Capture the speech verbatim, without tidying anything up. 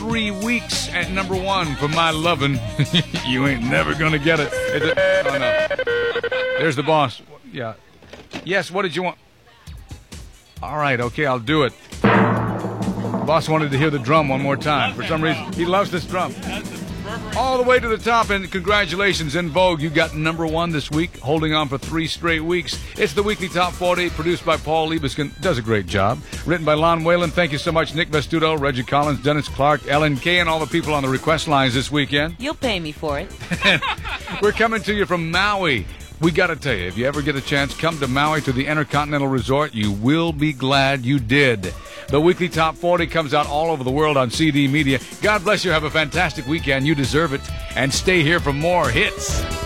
three weeks at number one for My Lovin'. You ain't never gonna get it. It's a, oh, no. There's the boss. Yeah. Yes, what did you want? All right, okay, I'll do it. The boss wanted to hear the drum one more time. For some reason, he loves this drum. All the way to the top, and congratulations, En Vogue. You got number one this week, holding on for three straight weeks. It's the Weekly Top forty, produced by Paul Liebeskin. Does a great job. Written by Lon Whalen. Thank you so much, Nick Vestuto, Reggie Collins, Dennis Clark, Ellen Kay, and all the people on the request lines this weekend. You'll pay me for it. We're coming to you from Maui. We got to tell you, if you ever get a chance, come to Maui to the Intercontinental Resort. You will be glad you did. The Weekly Top forty comes out all over the world on C D Media. God bless you. Have a fantastic weekend. You deserve it. And stay here for more hits.